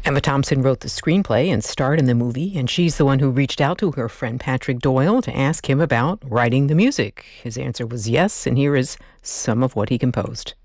Emma Thompson wrote the screenplay and starred in the movie, and she's the one who reached out to her friend Patrick Doyle to ask him about writing the music. His answer was yes, and here is some of what he composed.